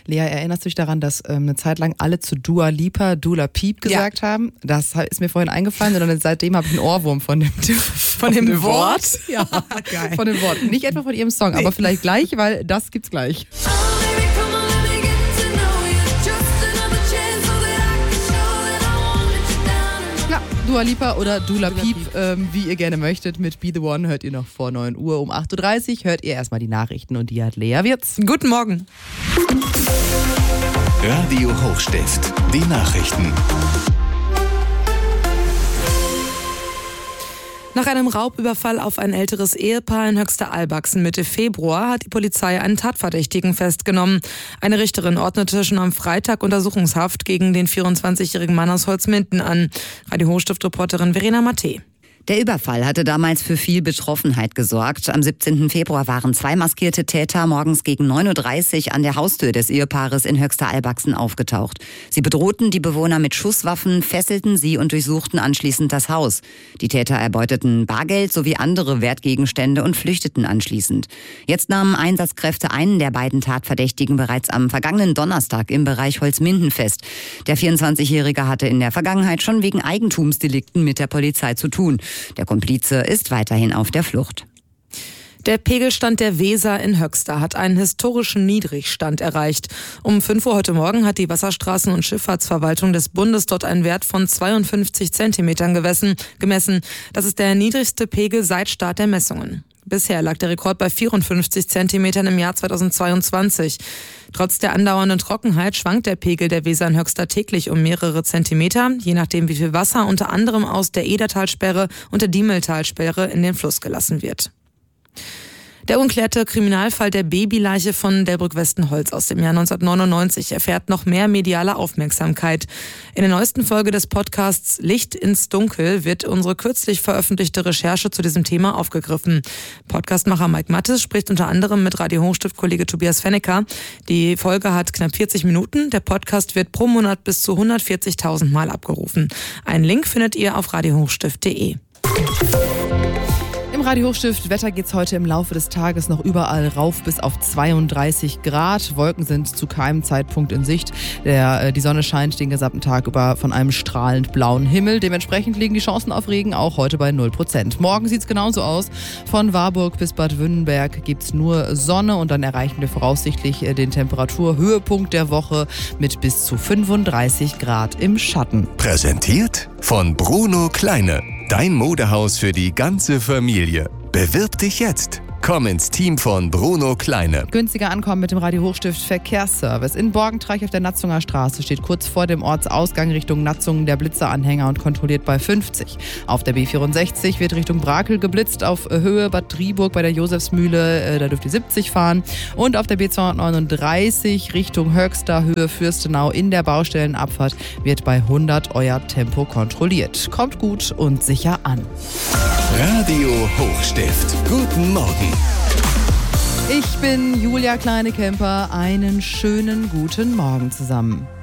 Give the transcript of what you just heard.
Lea, erinnerst du dich daran, dass eine Zeit lang alle zu Dua Lipa Dula Piep gesagt haben? Das ist mir vorhin eingefallen und seitdem habe ich einen Ohrwurm von dem Wort. Ja, geil. Von dem Wort. Nicht etwa von ihrem Song, aber vielleicht gleich, weil das gibt's gleich. Dua Lipa oder Dula Piep, wie ihr gerne möchtet. Mit Be The One hört ihr noch vor 9 Uhr. Um 8.30 Uhr hört ihr erstmal die Nachrichten und die hat Lea Wirz. Guten Morgen. Radio Hochstift, die Nachrichten. Nach einem Raubüberfall auf ein älteres Ehepaar in Höxter-Albachsen Mitte Februar hat die Polizei einen Tatverdächtigen festgenommen. Eine Richterin ordnete schon am Freitag Untersuchungshaft gegen den 24-jährigen Mann aus Holzminden an. Radio Hochstift-Reporterin Verena Matte. Der Überfall hatte damals für viel Betroffenheit gesorgt. Am 17. Februar waren 2 maskierte Täter morgens gegen 9.30 Uhr an der Haustür des Ehepaares in Höxter-Albachsen aufgetaucht. Sie bedrohten die Bewohner mit Schusswaffen, fesselten sie und durchsuchten anschließend das Haus. Die Täter erbeuteten Bargeld sowie andere Wertgegenstände und flüchteten anschließend. Jetzt nahmen Einsatzkräfte einen der beiden Tatverdächtigen bereits am vergangenen Donnerstag im Bereich Holzminden fest. Der 24-Jährige hatte in der Vergangenheit schon wegen Eigentumsdelikten mit der Polizei zu tun. Der Komplize ist weiterhin auf der Flucht. Der Pegelstand der Weser in Höxter hat einen historischen Niedrigstand erreicht. Um 5 Uhr heute Morgen hat die Wasserstraßen- und Schifffahrtsverwaltung des Bundes dort einen Wert von 52 Zentimetern gemessen. Das ist der niedrigste Pegel seit Start der Messungen. Bisher lag der Rekord bei 54 Zentimetern im Jahr 2022. Trotz der andauernden Trockenheit schwankt der Pegel der Weser in Höxter täglich um mehrere Zentimeter, je nachdem wie viel Wasser unter anderem aus der Edertalsperre und der Diemeltalsperre in den Fluss gelassen wird. Der unklärte Kriminalfall der Babyleiche von Delbrück-Westenholz aus dem Jahr 1999 erfährt noch mehr mediale Aufmerksamkeit. In der neuesten Folge des Podcasts Licht ins Dunkel wird unsere kürzlich veröffentlichte Recherche zu diesem Thema aufgegriffen. Podcastmacher Mike Mattes spricht unter anderem mit Radio Hochstift-Kollege Tobias Fennecker. Die Folge hat knapp 40 Minuten. Der Podcast wird pro Monat bis zu 140.000 Mal abgerufen. Einen Link findet ihr auf radiohochstift.de. Im Radio Hochstift Wetter geht's heute im Laufe des Tages noch überall rauf bis auf 32 Grad. Wolken sind zu keinem Zeitpunkt in Sicht. Die Sonne scheint den gesamten Tag über von einem strahlend blauen Himmel. Dementsprechend liegen die Chancen auf Regen auch heute bei 0%. Morgen sieht's genauso aus. Von Warburg bis Bad Wünnenberg gibt's nur Sonne und dann erreichen wir voraussichtlich den Temperaturhöhepunkt der Woche mit bis zu 35 Grad im Schatten. Präsentiert von Bruno Kleine. Dein Modehaus für die ganze Familie. Bewirb dich jetzt. Komm ins Team von Bruno Kleine. Günstiger ankommen mit dem Radio Hochstift Verkehrsservice. In Borgentreich auf der Natzunger Straße steht kurz vor dem Ortsausgang Richtung Natzungen der Blitzeranhänger und kontrolliert bei 50. Auf der B64 wird Richtung Brakel geblitzt auf Höhe Bad Driburg bei der Josefsmühle. Da dürft ihr 70 fahren. Und auf der B239 Richtung Höxter Höhe Fürstenau in der Baustellenabfahrt wird bei 100 euer Tempo kontrolliert. Kommt gut und sicher an. Radio Hochstift. Guten Morgen. Ich bin Julia Kleine-Kemper. Einen schönen guten Morgen zusammen.